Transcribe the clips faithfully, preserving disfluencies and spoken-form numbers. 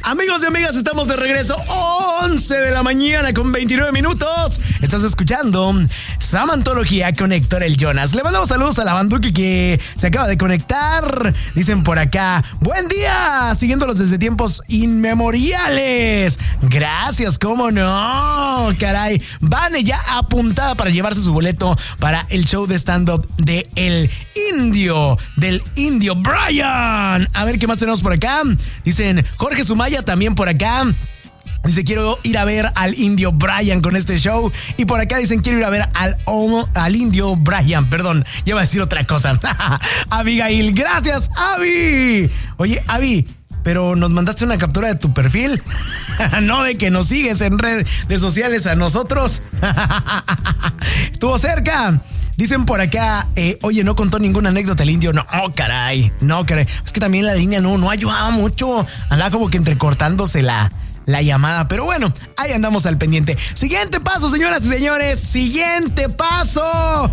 Amigos y amigas, estamos de regreso. once de la mañana con veintinueve minutos. Estás escuchando Samantología con Héctor el Jonas. Le mandamos saludos a la banduki que se acaba de conectar. Dicen por acá, buen día, siguiéndolos desde tiempos inmemoriales. Gracias, cómo no, caray. Vane ya apuntada para llevarse su boleto para el show de stand-up de El Indio, del Indio Brian. A ver qué más tenemos por acá. Dicen Jorge Sumaya también por acá. Dice, quiero ir a ver al Indio Brian con este show. Y por acá dicen, quiero ir a ver al, al Indio Brian. Perdón, ya iba a decir otra cosa. Abigail, gracias, Abby. Oye, Abby, pero nos mandaste una captura de tu perfil. No de que nos sigues en redes sociales a nosotros. Estuvo cerca. Dicen por acá, eh, oye, no contó ninguna anécdota el Indio. No, oh, caray, no, caray. Es que también la línea no, no ayudaba mucho. Andaba como que entrecortándose la, la llamada. Pero bueno, ahí andamos al pendiente. Siguiente paso, señoras y señores. Siguiente paso.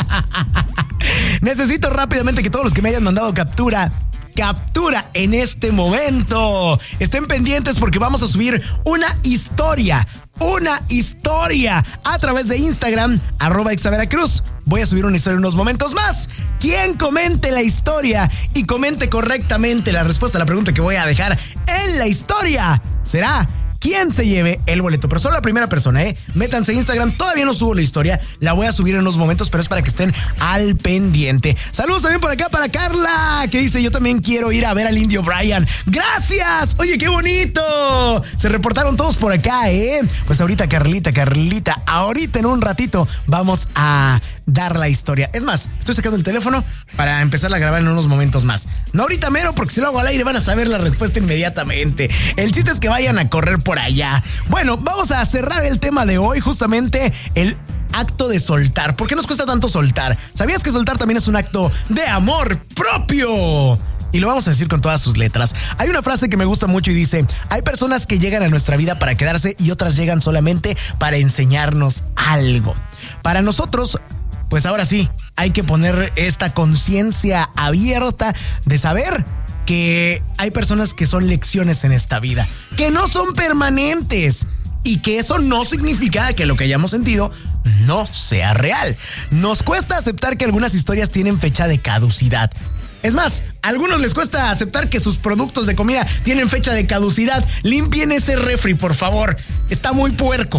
Necesito rápidamente que todos los que me hayan mandado captura Captura en este momento. Estén pendientes porque vamos a subir una historia. Una historia a través de Instagram, arroba Exaveracruz. Voy a subir una historia en unos momentos más. Quien comente la historia y comente correctamente la respuesta a la pregunta que voy a dejar en la historia será quien se lleve el boleto. Pero solo la primera persona, ¿eh? Métanse a Instagram. Todavía no subo la historia. La voy a subir en unos momentos, pero es para que estén al pendiente. Saludos también por acá para Carla, que dice, yo también quiero ir a ver al Indio Brian. ¡Gracias! Oye, qué bonito. Se reportaron todos por acá, ¿eh? Pues ahorita, Carlita, Carlita, ahorita en un ratito vamos a dar la historia. Es más, estoy sacando el teléfono para empezar a grabar en unos momentos más. No ahorita mero, porque si lo hago al aire van a saber la respuesta inmediatamente. El chiste es que vayan a correr por allá. Bueno, vamos a cerrar el tema de hoy, justamente el acto de soltar. ¿Por qué nos cuesta tanto soltar? ¿Sabías que soltar también es un acto de amor propio? Y lo vamos a decir con todas sus letras. Hay una frase que me gusta mucho y dice, hay personas que llegan a nuestra vida para quedarse y otras llegan solamente para enseñarnos algo. Para nosotros, pues ahora sí, hay que poner esta conciencia abierta de saber que hay personas que son lecciones en esta vida, que no son permanentes y que eso no significa que lo que hayamos sentido no sea real. Nos cuesta aceptar que algunas historias tienen fecha de caducidad. Es más, a algunos les cuesta aceptar que sus productos de comida tienen fecha de caducidad. Limpien ese refri, por favor. Está muy puerco.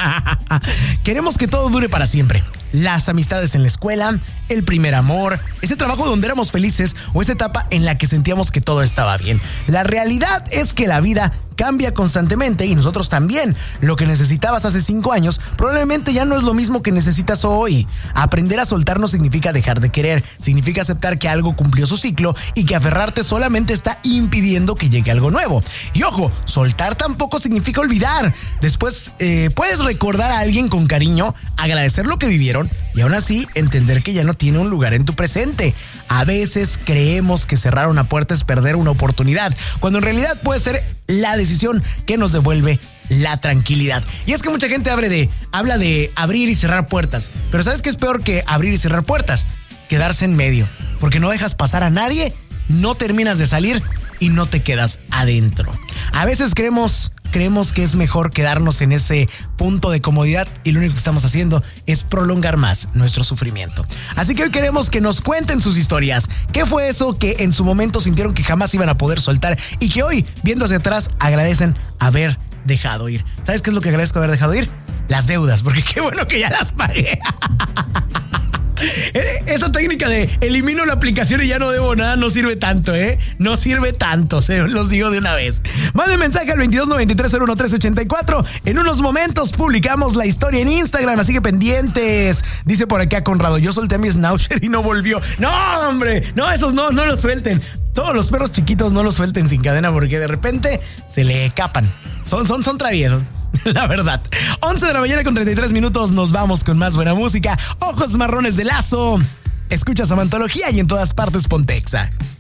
Queremos que todo dure para siempre. Las amistades en la escuela, el primer amor, ese trabajo donde éramos felices o esa etapa en la que sentíamos que todo estaba bien. La realidad es que la vida cambia constantemente y nosotros también. Lo que necesitabas hace cinco años probablemente ya no es lo mismo que necesitas hoy. Aprender a soltar no significa dejar de querer, significa aceptar que algo cumplió su ciclo y que aferrarte solamente está impidiendo que llegue algo nuevo. Y ojo, soltar tampoco significa olvidar. Después eh, puedes recordar a alguien con cariño, agradecer lo que vivieron y aún así entender que ya no tiene un lugar en tu presente. A veces creemos que cerrar una puerta es perder una oportunidad, cuando en realidad puede ser la decisión que nos devuelve la tranquilidad. Y es que mucha gente habla de, habla de abrir y cerrar puertas, pero ¿sabes qué es peor que abrir y cerrar puertas? Quedarse en medio, porque no dejas pasar a nadie, no terminas de salir y no te quedas adentro. A veces creemos, creemos que es mejor quedarnos en ese punto de comodidad y lo único que estamos haciendo es prolongar más nuestro sufrimiento. Así que hoy queremos que nos cuenten sus historias. ¿Qué fue eso que en su momento sintieron que jamás iban a poder soltar y que hoy, viendo hacia atrás, agradecen haber dejado ir? ¿Sabes qué es lo que agradezco haber dejado ir? Las deudas, porque qué bueno que ya las pagué. Esa técnica de elimino la aplicación y ya no debo nada no sirve tanto, ¿eh? No sirve tanto, se los digo de una vez. Mande mensaje al veintidós noventa y tres cero uno tres ochenta y cuatro. En unos momentos publicamos la historia en Instagram, así que pendientes. Dice por acá Conrado, yo solté a mi Schnauzer y no volvió. No, hombre, no, esos no, no los suelten. Todos los perros chiquitos no los suelten sin cadena porque de repente se le escapan. Son, son, son traviesos. La verdad. once de la mañana con treinta y tres minutos. Nos vamos con más buena música. Ojos marrones de Lazo. Escuchas Samantología y en todas partes Pontexa.